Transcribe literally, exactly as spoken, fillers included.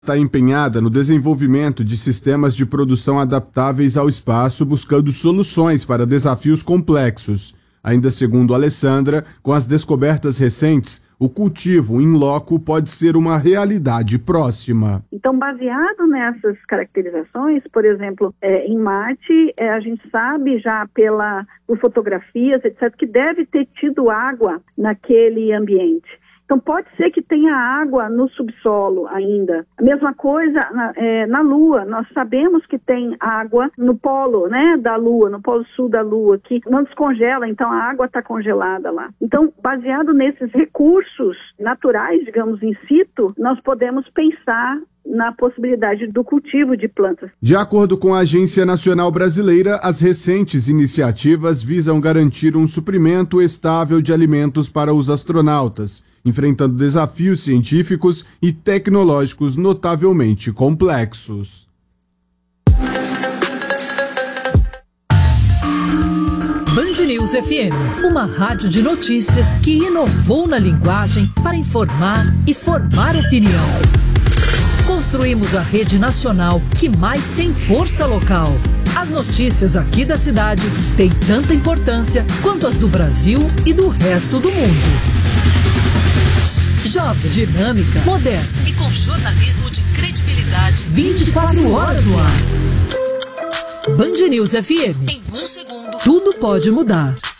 está empenhada no desenvolvimento de sistemas de produção adaptáveis ao espaço, buscando soluções para desafios complexos. Ainda segundo Alessandra, com as descobertas recentes, o cultivo in loco pode ser uma realidade próxima. Então, baseado nessas caracterizações, por exemplo, é, em Marte, é, a gente sabe já pela, por fotografias, etcétera, que deve ter tido água naquele ambiente. Então, pode ser que tenha água no subsolo ainda. A mesma coisa na, é, na Lua. Nós sabemos que tem água no polo, né, da Lua, no polo sul da Lua, que não descongela, então a água está congelada lá. Então, baseado nesses recursos naturais, digamos, in situ, nós podemos pensar na possibilidade do cultivo de plantas. De acordo com a Agência Nacional Brasileira, as recentes iniciativas visam garantir um suprimento estável de alimentos para os astronautas, enfrentando desafios científicos e tecnológicos notavelmente complexos. Band News F M, uma rádio de notícias que inovou na linguagem para informar e formar opinião. Construímos a rede nacional que mais tem força local. As notícias aqui da cidade têm tanta importância quanto as do Brasil e do resto do mundo. Jovem, dinâmica, moderna e com jornalismo de credibilidade vinte e quatro horas no ar. Band News F M. Em um segundo, tudo pode mudar.